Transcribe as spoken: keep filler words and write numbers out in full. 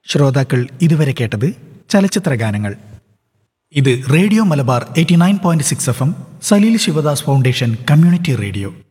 ശ്രോതാക്കൾ ഇതുവരെ കേട്ടത് ചലച്ചിത്ര ഗാനങ്ങൾ. ഇത് radio Malabar eighty nine point six F M, Saleel Sivadas foundation community radio.